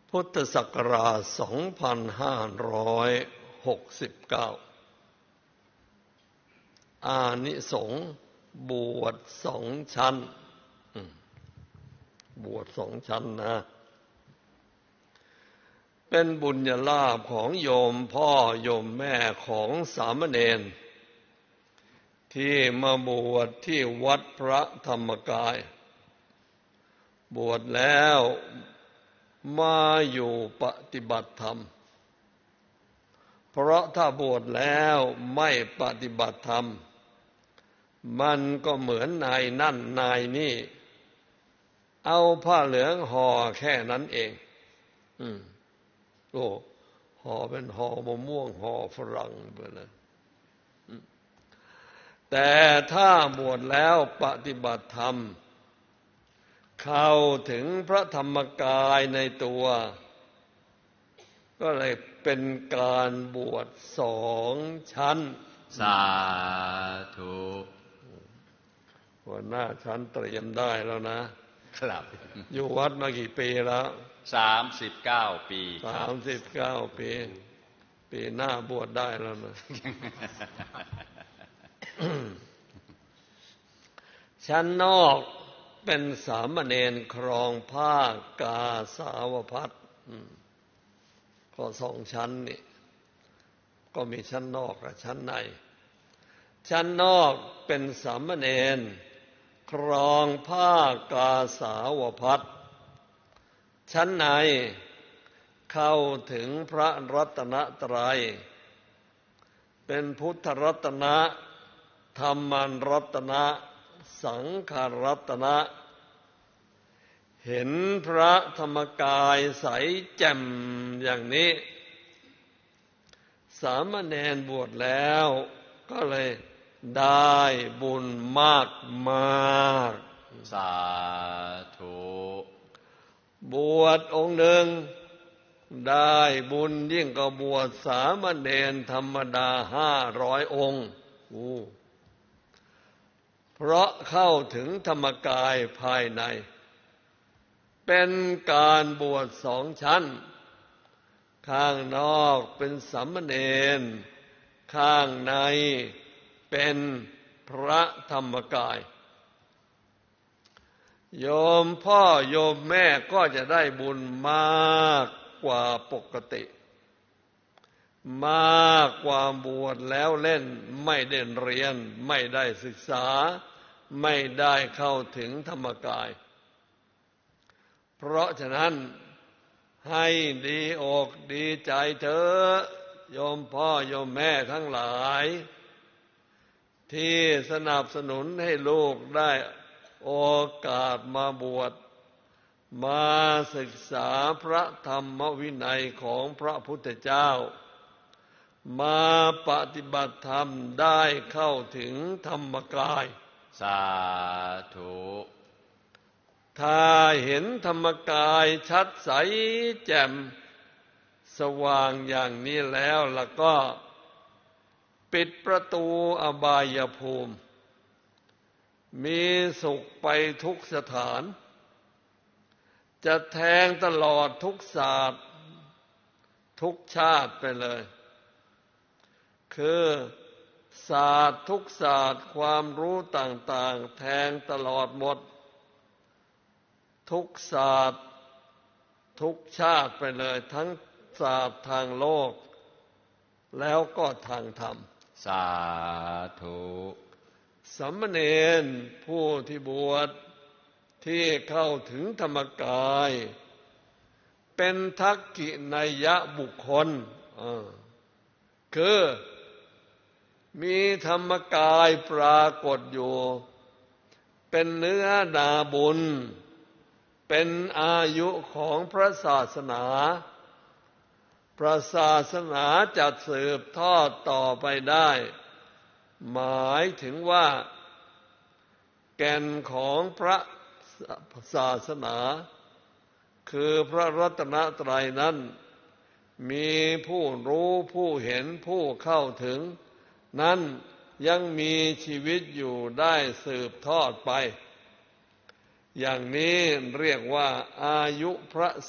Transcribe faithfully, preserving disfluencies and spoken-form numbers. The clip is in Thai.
พุทธศักราช สองพันห้าร้อยหกสิบเก้า อานิสงส์บวชสองชั้นบวชสองชั้นนะเป็นบุญญาลาภของโยมพ่อโยมแม่ของสามเณรที่มาบวชที่วัดพระธรรมกายบวชแล้วมาอยู่ปฏิบัติธรรมเพราะถ้าบวชแล้วไม่ปฏิบัติธรรมมันก็เหมือนนายนั่นนายนี่เอาผ้าเหลืองห่อแค่นั้นเองอืมโอ้ห่อเป็นห่อมะม่วงห่อฝรั่งไปเลยแต่ถ้าบวชแล้วปฏิบัติธรรมเข้าถึงพระธรรมกายในตัวก็เลยเป็นการบวชสองชั้นสาธุหัวหน้าชั้นเตรียมได้แล้วนะครับอยู่วัดมากี่ปีแล้วสามสิบเก้าปีสามสิบเก้าปีปีหน้าบวชได้แล้วนะ ชั้นนอกเป็นสามเณรครองผ้ากาสาวพัสก็สองชั้นนี่ก็มีชั้นนอกกับชั้นในชั้นนอกเป็นสามเณรครองผ้ากาสาวพัสชั้นในเข้าถึงพระรัตนตรัยเป็นพุทธรัตนะธรรมรัตนะสังฆรัตนะเห็นพระธรรมกายใสแจ่มอย่างนี้สามเณรบวชแล้วก็เลยได้บุญมากมากสาธุบวชองค์หนึ่งได้บุญยิ่งกว่าบวชสามเณรธรรมดาห้าร้อยองค์เพราะเข้าถึงธรรมกายภายในเป็นการบวชสองชั้นข้างนอกเป็นสามเณรข้างในเป็นพระธรรมกายโยมพ่อโยมแม่ก็จะได้บุญมากกว่าปกติมากกว่าบวชแล้วเล่นไม่ได้เรียนไม่ได้ศึกษาไม่ได้เข้าถึงธรรมกายเพราะฉะนั้นให้ดีอกดีใจเถอะโยมพ่อโยมแม่ทั้งหลายที่สนับสนุนให้ลูกได้โอกาสมาบวชมาศึกษาพระธรรมวินัยของพระพุทธเจ้ามาปฏิบัติธรรมได้เข้าถึงธรรมกายสาธุถ้าเห็นธรรมกายชัดใสแจ่มสว่างอย่างนี้แล้วล่ะก็ปิดประตูอบายภูมิมีสุขไปทุกสถานจะแทงตลอดทุกศาสตร์ทุกชาติไปเลยคือศาสตร์ทุกศาสตร์ความรู้ต่างๆแทงตลอดหมดทุกศาสตร์ทุกชาติไปเลยทั้งศาสตร์ทางโลกแล้วก็ทางธรรมสาธุสามเณรผู้ที่บวชที่เข้าถึงธรรมกายเป็นทักขินัยยะบุคคลคือมีธรรมกายปรากฏอยู่เป็นเนื้อนาบุญเป็นอายุของพระศาสนาพระศาสนาจะสืบทอดต่อไปได้หมายถึงว่าแก่นของพระศาสนาคือพระรัตนตรัยนั้นมีผู้รู้ผู้เห็นผู้เข้าถึงนั้นยังมีชีวิตอยู่ได้สืบทอดไปอย่างนี้เรียกว่าอายุพระ